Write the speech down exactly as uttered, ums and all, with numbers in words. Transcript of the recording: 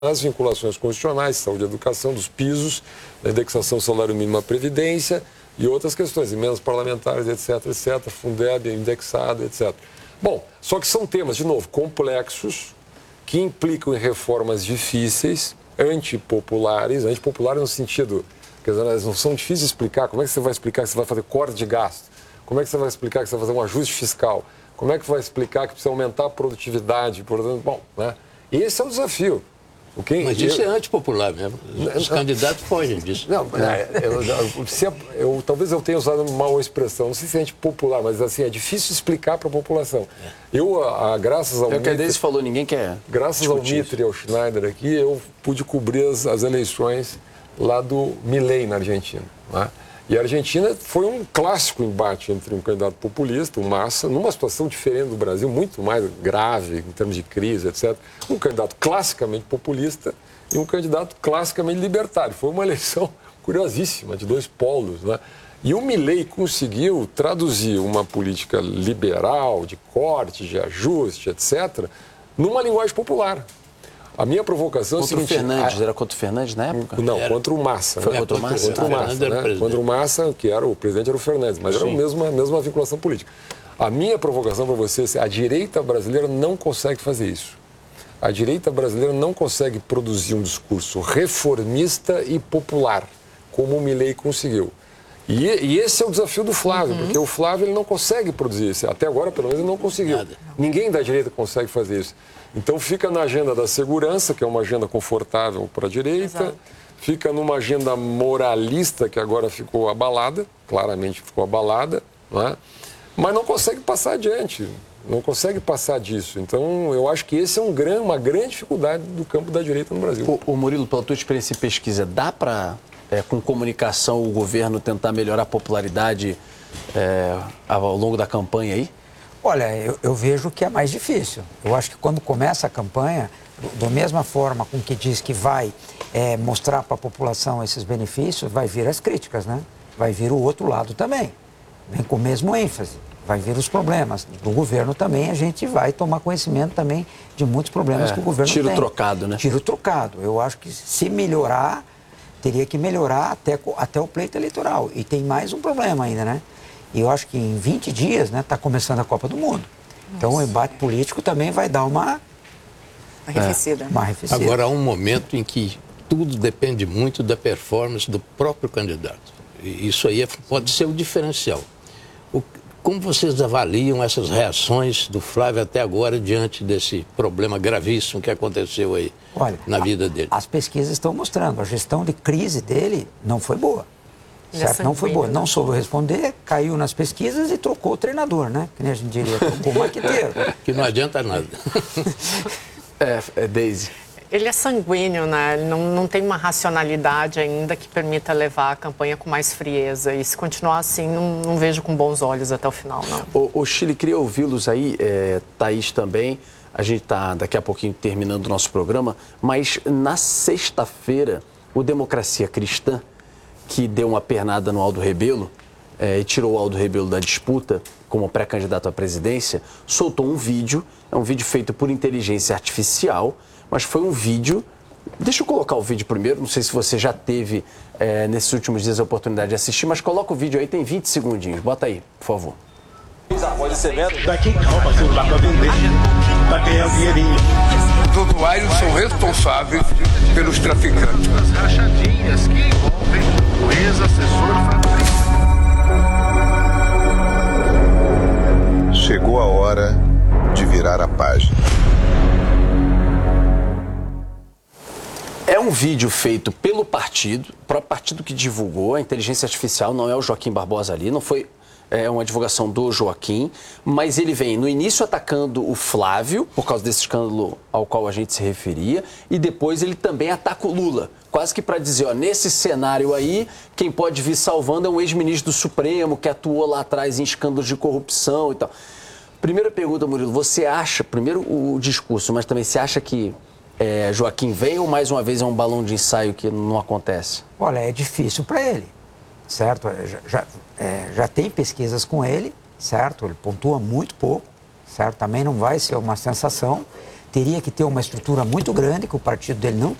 as vinculações constitucionais, saúde e educação, dos pisos, da indexação do salário mínimo à Previdência e outras questões, emendas parlamentares, etc, etc, Fundeb indexado, etcétera. Bom, só que são temas, de novo, complexos, que implicam em reformas difíceis, antipopulares, antipopulares no sentido, quer dizer, elas não são difíceis de explicar. Como é que você vai explicar que você vai fazer corte de gasto? Como é que você vai explicar que você vai fazer um ajuste fiscal? Como é que vai explicar que precisa aumentar a produtividade? Portanto, bom, né? Esse é o desafio. O que, Mas isso eu, é antipopular mesmo. Os não, candidatos fogem disso. Não, é, eu, eu, se eu, eu, talvez eu tenha usado uma mal expressão. Não sei se é antipopular, mas assim, é difícil explicar para a população. É. Eu, a, a, graças ao... É o que a Deise falou, ninguém quer Graças ao Mitre e ao Schneider aqui, eu pude cobrir as, as eleições lá do Milei, na Argentina. Né? E a Argentina foi um clássico embate entre um candidato populista, o Massa, numa situação diferente do Brasil, muito mais grave em termos de crise, etcétera. Um candidato classicamente populista e um candidato classicamente libertário. Foi uma eleição curiosíssima, de dois polos, né? E o Milei conseguiu traduzir uma política liberal, de corte, de ajuste, etcétera, numa linguagem popular. A minha provocação contra é a seguinte... Contra o Fernandes, a... era contra o Fernandes na época? Não, era. contra o Massa. Foi né? contra o Massa? Contra o Massa, né? Contra o Massa, que era o presidente, era o Fernandes, mas Sim. era a mesma, a mesma vinculação política. A minha provocação para vocês é a direita brasileira não consegue fazer isso. A direita brasileira não consegue produzir um discurso reformista e popular, como o Milei conseguiu. E, e esse é o desafio do Flávio, uhum. porque o Flávio ele não consegue produzir isso. Até agora, pelo menos, ele não conseguiu. Nada. Ninguém da direita consegue fazer isso. Então, fica na agenda da segurança, que é uma agenda confortável para a direita. Exato. Fica numa agenda moralista, que agora ficou abalada, claramente ficou abalada, não é? Mas não consegue passar adiante, não consegue passar disso. Então, eu acho que esse é um gran, uma grande dificuldade do campo da direita no Brasil. O, o Murilo, pela tua experiência em pesquisa, dá para... É, com comunicação, o governo tentar melhorar a popularidade é, ao longo da campanha aí? Olha, eu, eu vejo que é mais difícil. Eu acho que quando começa a campanha, da mesma forma com que diz que vai é, mostrar para a população esses benefícios, vai vir as críticas, né? Vai vir o outro lado também. Vem com o mesmo ênfase. Vai vir os problemas. Do governo também, a gente vai tomar conhecimento também de muitos problemas é, que o governo tiro tem. Tiro trocado, né? Tiro trocado. Eu acho que se melhorar... teria que melhorar até, até o pleito eleitoral. E tem mais um problema ainda, né? E eu acho que em vinte dias, né, está começando a Copa do Mundo. Nossa. Então o embate político também vai dar uma... Arrefecida. É, uma arrefecida. Agora há um momento em que tudo depende muito da performance do próprio candidato. E isso aí é, pode ser o diferencial. O, como vocês avaliam essas reações do Flávio até agora diante desse problema gravíssimo que aconteceu aí Olha, na vida dele? A, as pesquas estão mostrando, a gestão de crise dele não foi boa. Certo? Não foi boa, não soube responder, caiu nas pesquisas e trocou o treinador, né? Que nem a gente diria, trocou o marqueteiro. Que não adianta nada. é, é Deise. Ele é sanguíneo, né? Ele não, não tem uma racionalidade ainda que permita levar a campanha com mais frieza. E se continuar assim, não, não vejo com bons olhos até o final, não. O, o Chile, queria ouvi-los aí, é, Thaís também. A gente está daqui a pouquinho terminando o nosso programa, mas na sexta-feira, o Democracia Cristã, que deu uma pernada no Aldo Rebelo, é, e tirou o Aldo Rebelo da disputa como pré-candidato à presidência, soltou um vídeo, é um vídeo feito por inteligência artificial, mas foi um vídeo... Deixa eu colocar o vídeo primeiro, não sei se você já teve é, nesses últimos dias a oportunidade de assistir, mas coloca o vídeo aí, tem vinte segundinhos. Bota aí, por favor. Após esse evento, daqui calma, você não dá pra vender, pra ganhar o dinheirinho. Os usuários são responsáveis pelos traficantes. As rachadinhas que envolvem o ex-assessor Fabrício. Chegou a hora de virar a página. É um vídeo feito pelo partido, o próprio partido que divulgou, a inteligência artificial, não é o Joaquim Barbosa ali, não foi é, uma divulgação do Joaquim, mas ele vem no início atacando o Flávio, por causa desse escândalo ao qual a gente se referia, e depois ele também ataca o Lula, quase que para dizer, ó, nesse cenário aí, quem pode vir salvando é um ex-ministro do Supremo, que atuou lá atrás em escândalos de corrupção e tal. Primeira pergunta, Murilo, você acha, primeiro o discurso, mas também você acha que É, Joaquim vem ou mais uma vez é um balão de ensaio que não acontece? Olha, é difícil para ele, certo? Já, já, é, já tem pesquisas com ele, certo? Ele pontua muito pouco, certo? Também não vai ser uma sensação. teria que ter uma estrutura muito grande, que o partido dele não,